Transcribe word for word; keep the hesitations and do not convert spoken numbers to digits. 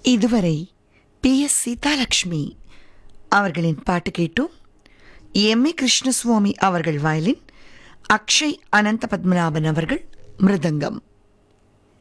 இதுவரை B S Seethalakshmi அவர்களின் பாட்டு கேட்டோம். எம் ஏ கிருஷ்ணசுவாமி அவர்கள் வயலின், அக்ஷய் அனந்த பத்மநாபன் அவர்கள் மிருதங்கம்.